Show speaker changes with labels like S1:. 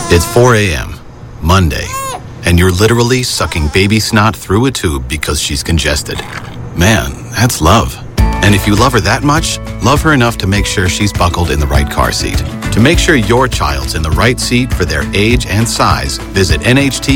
S1: It's 4 a.m., Monday, and you're literally sucking baby snot through a tube because she's congested. Man, that's love. And if you love her that much, love her enough to make sure she's buckled in the right car seat. To make sure your child's in the right seat for their age and size, visit NHT